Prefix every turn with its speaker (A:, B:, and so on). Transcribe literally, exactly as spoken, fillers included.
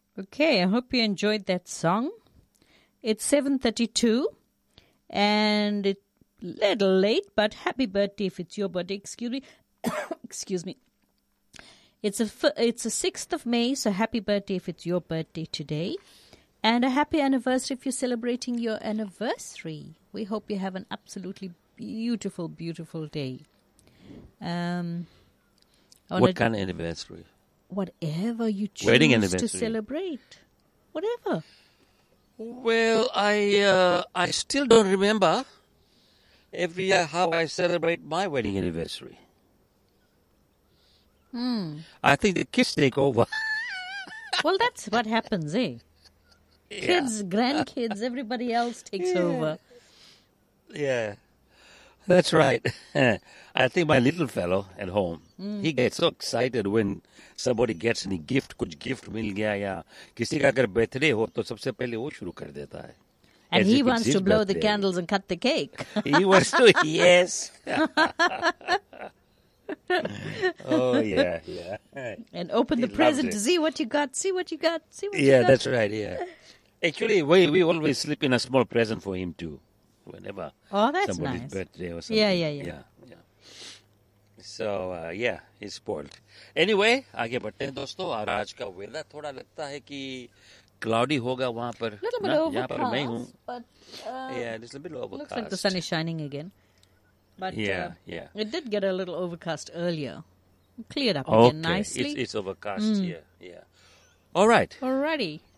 A: Okay, I hope you enjoyed that song. It's seven thirty-two, and it's a little late, but happy birthday if it's your birthday. Excuse me. Excuse me. It's a it's the sixth of May, so happy birthday if it's your birthday today. And a happy anniversary if you're celebrating your anniversary. We hope you have an absolutely beautiful, beautiful day. Um,
B: what kind of anniversary?
A: Whatever you choose
B: Wedding
A: to
B: anniversary.
A: celebrate. Whatever.
B: Well, I uh, I still don't remember every year how I celebrate my wedding anniversary.
A: Hmm.
B: I think the kids take over.
A: Well, that's what happens, eh?
B: Yeah.
A: Kids, grandkids, everybody else takes
B: Yeah.
A: over.
B: Yeah, that's right. I think my little fellow at home,
A: Mm.
B: he gets so excited when somebody gets any gift, कुछ gift मिल गया या किसी का अगर birthday हो तो सबसे पहले वो शुरू कर देता है.
A: And
B: As
A: he
B: if it's
A: wants
B: his
A: to blow the
B: birthday.
A: candles and cut the cake.
B: He wants to, yes. Oh, yeah, yeah.
A: And open
B: He
A: the present
B: loves
A: to
B: it.
A: see what you got, see what you got, see what you
B: Yeah,
A: got.
B: that's right, yeah. Actually, we, we always slip in a small present for him too, whenever
A: Oh, that's
B: somebody's
A: nice.
B: birthday or something.
A: Yeah, yeah, yeah.
B: yeah, yeah. So, uh, yeah, he's spoiled. Anyway, आगे बढ़ते हैं दोस्तों. और आज का weather थोड़ा लगता है कि क्लाउडी होगा वहाँ पर.
A: Little bit
B: ना, यहाँ पर मैं हूँ.
A: overcast, but uh,
B: Yeah, it's a bit overcast.
A: looks like the sun is shining again. But
B: Yeah,
A: uh,
B: yeah.
A: it did get a little overcast earlier. Cleared up
B: Okay,
A: again nicely.
B: it's, it's overcast
A: Mm.
B: here. Yeah. All right.
A: Alrighty.